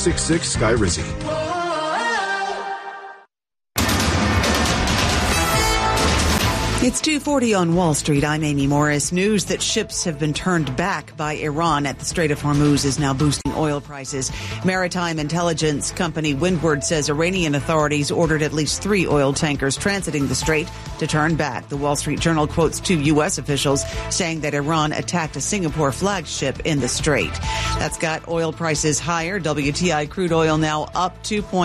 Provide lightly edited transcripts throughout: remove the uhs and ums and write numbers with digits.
866-SKY-RIZZY. It's 2:40 on Wall Street. I'm Amy Morris. News that ships have been turned back by Iran at the Strait of Hormuz is now boosting oil prices. Maritime intelligence company Windward says Iranian authorities ordered at least 3 oil tankers transiting the strait to turn back. The Wall Street Journal quotes 2 U.S. officials saying that Iran attacked a Singapore flagship in the strait. That's got oil prices higher. WTI crude oil now up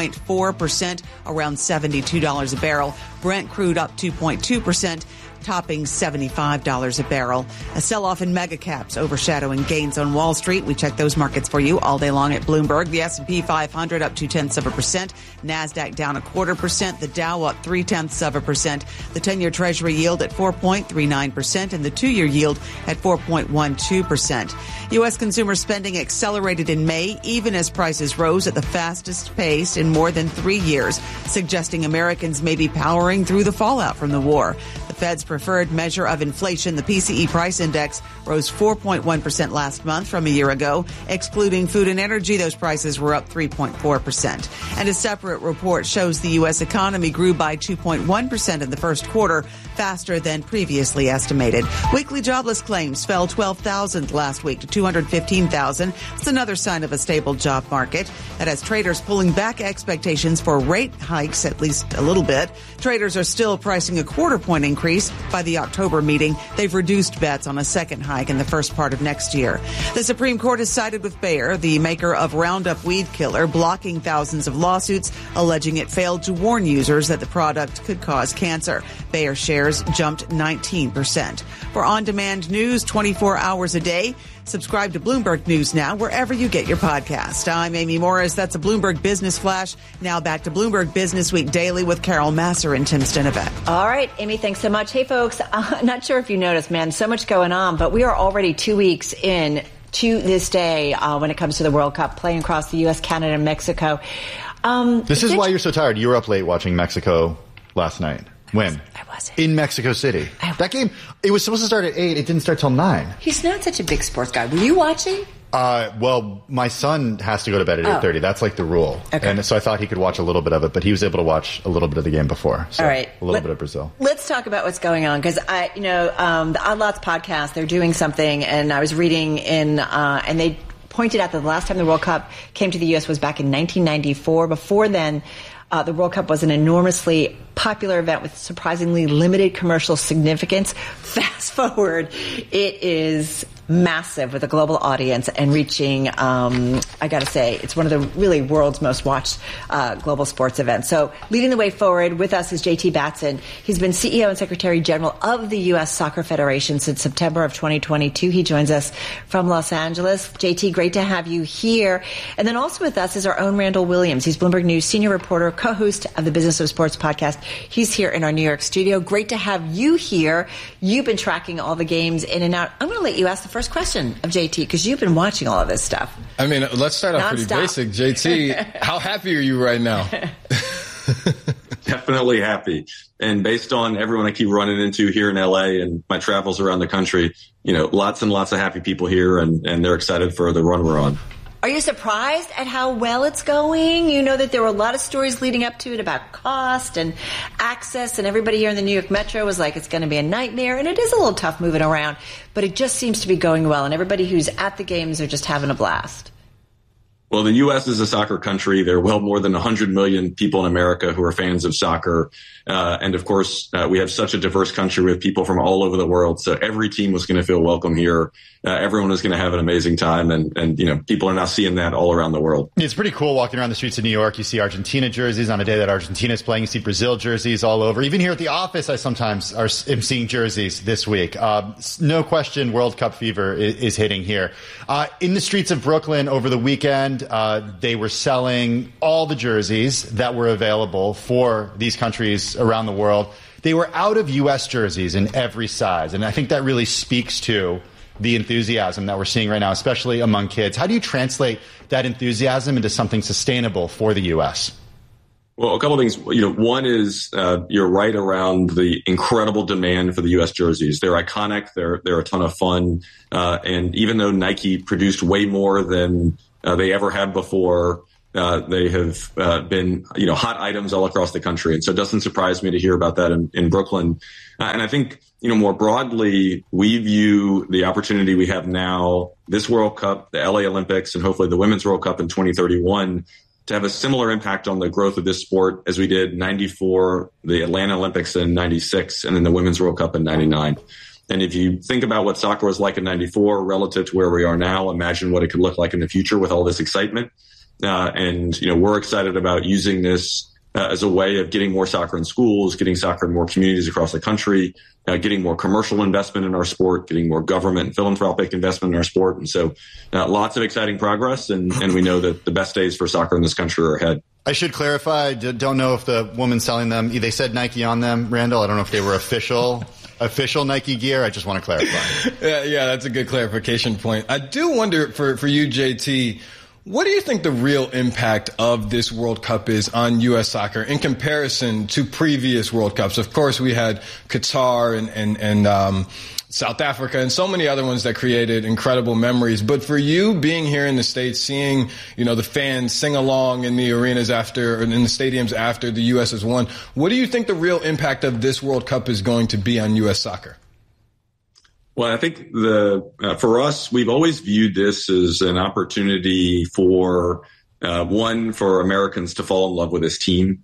2.4%, around $72 a barrel. Brent crude up 2.2%, topping $75 a barrel. A sell-off in mega caps overshadowing gains on Wall Street. We check those markets for you all day long at Bloomberg. The S&P 500 up 0.2%. NASDAQ down 0.25%. The Dow up 0.3%. The 10-year Treasury yield at 4.39% and the 2-year yield at 4.12%. U.S. consumer spending accelerated in May, even as prices rose at the fastest pace in more than 3 years, suggesting Americans may be powering through the fallout from the war. The Fed's preferred measure of inflation, the PCE price index, rose 4.1% last month from a year ago. Excluding food and energy, those prices were up 3.4%. And a separate report shows the U.S. economy grew by 2.1% in the first quarter, faster than previously estimated. Weekly jobless claims fell 12,000 last week to 215,000. It's another sign of a stable job market. That has traders pulling back expectations for rate hikes, at least a little bit. Traders are still pricing a quarter-point increase by the October meeting. They've reduced bets on a second hike in the first part of next year. The Supreme Court has sided with Bayer, the maker of Roundup weed killer, blocking thousands of lawsuits alleging it failed to warn users that the product could cause cancer. Bayer shares jumped 19%. For on-demand news 24 hours a day, subscribe to Bloomberg News Now wherever you get your podcast. I'm Amy Morris. That's a Bloomberg Business Flash. Now back to Bloomberg Business Week Daily with Carol Masser and Tim Stenivek. All right, Amy, thanks so much. Hey, folks, I'm not sure if you noticed, man, so much going on, but we are already 2 weeks in to this day when it comes to the World Cup playing across the U.S., Canada, and Mexico. This is why you're so tired. You were up late watching Mexico last night. When? I wasn't. In Mexico City. That game, it was supposed to start at 8. It didn't start till 9. He's not such a big sports guy. Were you watching? Well, my son has to go to bed at 8:30. That's like the rule. Okay. And so I thought he could watch a little bit of it, but he was able to watch a little bit of the game before. So all right. A little bit of Brazil. Let's talk about what's going on because the Odd Lots podcast, they're doing something, and I was reading and they pointed out that the last time the World Cup came to the U.S. was back in 1994. Before then, the World Cup was an enormously popular event with surprisingly limited commercial significance. Fast forward, it is massive with a global audience and reaching, I got to say, it's one of the really world's most watched global sports events. So leading the way forward with us is JT Batson. He's been CEO and Secretary General of the U.S. Soccer Federation since September of 2022. He joins us from Los Angeles. JT, great to have you here. And then also with us is our own Randall Williams. He's Bloomberg News senior reporter, co-host of the Business of Sports podcast. He's here in our New York studio. Great to have you here. You've been tracking all the games in and out. I'm going to let you ask the first question of JT because you've been watching all of this stuff. I mean, let's start off pretty basic. JT, how happy are you right now? Definitely happy. And based on everyone I keep running into here in LA and my travels around the country, lots and lots of happy people here and they're excited for the run we're on. Are you surprised at how well it's going? You know that there were a lot of stories leading up to it about cost and access, and everybody here in the New York Metro was like, it's going to be a nightmare, and it is a little tough moving around, but it just seems to be going well, and everybody who's at the games are just having a blast. Well, the U.S. is a soccer country. There are well more than 100 million people in America who are fans of soccer. And of course, we have such a diverse country with people from all over the world. So every team was going to feel welcome here. Everyone was going to have an amazing time. And people are now seeing that all around the world. It's pretty cool walking around the streets of New York. You see Argentina jerseys on a day that Argentina is playing. You see Brazil jerseys all over. Even here at the office, I sometimes am seeing jerseys this week. No question, World Cup fever is hitting here. In the streets of Brooklyn over the weekend, they were selling all the jerseys that were available for these countries around the world. They were out of U.S. jerseys in every size. And I think that really speaks to the enthusiasm that we're seeing right now, especially among kids. How do you translate that enthusiasm into something sustainable for the U.S.? Well, a couple of things. One is you're right around the incredible demand for the U.S. jerseys. They're iconic. They're a ton of fun. And even though Nike produced way more than they ever have before, They have been, hot items all across the country. And so it doesn't surprise me to hear about that in Brooklyn. And I think, more broadly, we view the opportunity we have now, this World Cup, the LA Olympics, and hopefully the Women's World Cup in 2031, to have a similar impact on the growth of this sport as we did 94, the Atlanta Olympics in 96, and then the Women's World Cup in 99. And if you think about what soccer was like in 94 relative to where we are now, imagine what it could look like in the future with all this excitement. We're excited about using this as a way of getting more soccer in schools, getting soccer in more communities across the country, getting more commercial investment in our sport, getting more government and philanthropic investment in our sport. And so lots of exciting progress. And we know that the best days for soccer in this country are ahead. I should clarify, don't know if the woman selling them, they said Nike on them, Randall. I don't know if they were official Nike gear. I just want to clarify. Yeah, that's a good clarification point. I do wonder for you, JT, what do you think the real impact of this World Cup is on U.S. soccer in comparison to previous World Cups? Of course, we had Qatar and South Africa and so many other ones that created incredible memories. But for you being here in the States, seeing, the fans sing along in the arenas after, or in the stadiums after the U.S. has won, what do you think the real impact of this World Cup is going to be on U.S. soccer? Well, I think for us, we've always viewed this as an opportunity for Americans to fall in love with this team.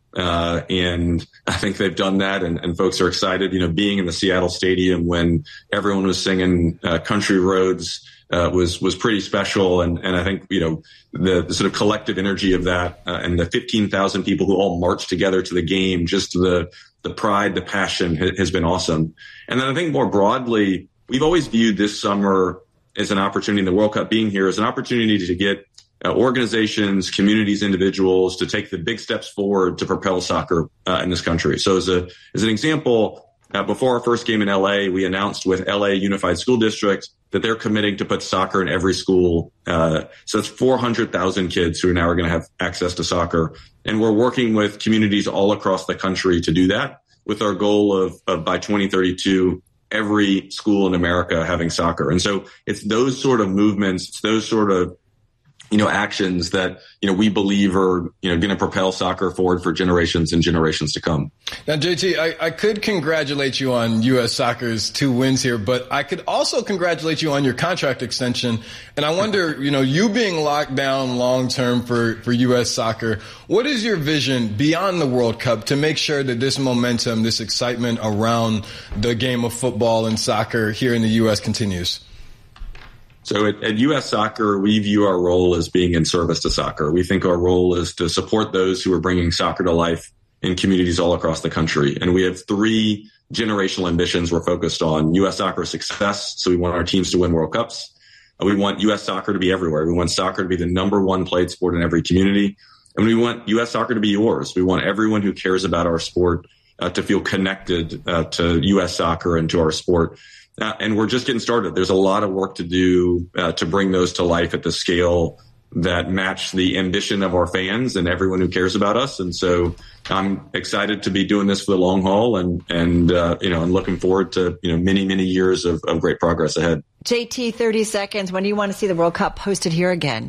And I think they've done that and folks are excited, being in the Seattle Stadium when everyone was singing Country Roads was pretty special. And I think, the sort of collective energy of that and the 15,000 people who all marched together to the game, just the pride, the passion has been awesome. And then I think more broadly, we've always viewed this summer as an opportunity, the World Cup being here, as an opportunity to get organizations, communities, individuals to take the big steps forward to propel soccer in this country. So as an example, before our first game in LA, we announced with LA Unified School District that they're committing to put soccer in every school. So that's 400,000 kids who now are going to have access to soccer. And we're working with communities all across the country to do that, with our goal of by 2032, every school in America having soccer. And so it's those sort of movements, it's those sort of, actions that, we believe are, going to propel soccer forward for generations and generations to come. Now, JT, I could congratulate you on U.S. soccer's 2 wins here, but I could also congratulate you on your contract extension. And I wonder, you being locked down long-term for U.S. soccer, what is your vision beyond the World Cup to make sure that this momentum, this excitement around the game of football and soccer here in the U.S. continues? So at U.S. Soccer, we view our role as being in service to soccer. We think our role is to support those who are bringing soccer to life in communities all across the country. And we have 3 generational ambitions we're focused on. U.S. soccer success, so we want our teams to win World Cups. We want U.S. soccer to be everywhere. We want soccer to be the number 1 played sport in every community. And we want U.S. soccer to be yours. We want everyone who cares about our sport to feel connected to U.S. soccer and to our sport. And we're just getting started. There's a lot of work to do to bring those to life at the scale that match the ambition of our fans and everyone who cares about us. And so I'm excited to be doing this for the long haul and looking forward to, many, many years of great progress ahead. JT, 30 seconds. When do you want to see the World Cup hosted here again?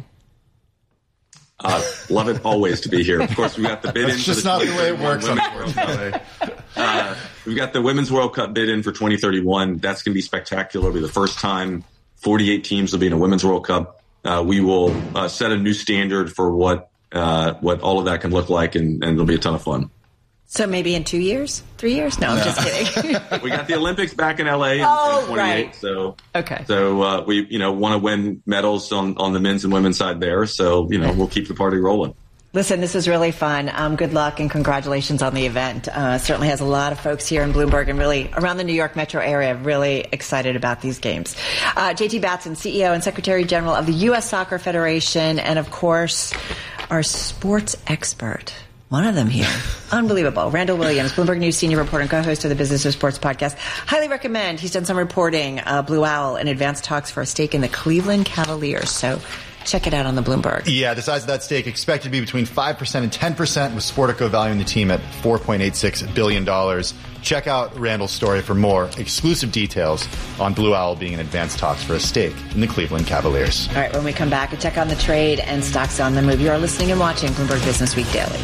Love it always to be here. Of course, we got the bid in. It's just not the way it works, unfortunately. We've got the Women's World Cup bid in for 2031. That's going to be spectacular. It'll be the first time 48 teams will be in a Women's World Cup. We will set a new standard for what all of that can look like, and it'll be a ton of fun. So maybe in 2 years, 3 years? No, I'm just kidding. We got the Olympics back in LA in 28. Right. So okay. So we want to win medals on the men's and women's side there. So we'll keep the party rolling. Listen, this was really fun. Good luck and congratulations on the event. Certainly has a lot of folks here in Bloomberg and really around the New York metro area really excited about these games. JT Batson, CEO and Secretary General of the U.S. Soccer Federation, and of course, our sports expert. One of them here. Unbelievable. Randall Williams, Bloomberg News senior reporter and co-host of the Business of Sports podcast. Highly recommend. He's done some reporting, Blue Owl, and advanced talks for a stake in the Cleveland Cavaliers. So Check it out on the Bloomberg. Yeah, the size of that stake expected to be between 5% and 10%, with Sportico valuing the team at $4.86 billion. Check out Randall's story for more exclusive details on Blue Owl being in advanced talks for a stake in the Cleveland Cavaliers. All right, when we come back, a check on the trade and stocks on the move. You are listening and watching Bloomberg Business Week Daily.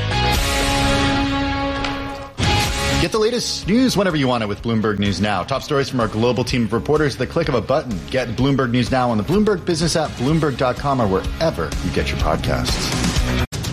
Get the latest news whenever you want it with Bloomberg News Now. Top stories from our global team of reporters at the click of a button. Get Bloomberg News Now on the Bloomberg Business app, Bloomberg.com, or wherever you get your podcasts.